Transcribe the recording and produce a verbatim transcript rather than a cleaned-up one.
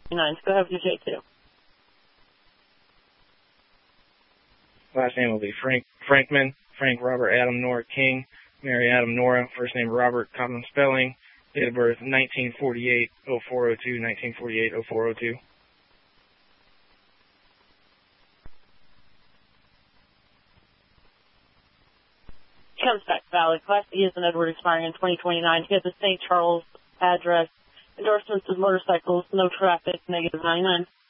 nine. Go ahead with your J two. Last name will be Frank Frankman, Frank Robert Adam Nora King, Mary Adam Nora, first name Robert, common spelling, date of birth nineteen forty-eight oh four oh two, nineteen forty-eight oh four oh two. Comes back valid. Class E is an Edward expiring in twenty twenty-nine. He has a Saint Charles address. Endorsements of motorcycles, no traffic, negative ninety-nine.